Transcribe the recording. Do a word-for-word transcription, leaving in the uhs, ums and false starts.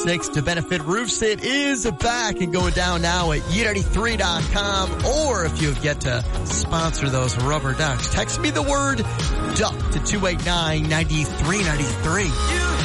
six to benefit roofs. It is back and going down now at U ninety-three dot com. Or if you have yet to sponsor those rubber ducks, text me the word duck to two eight nine, nine three nine three.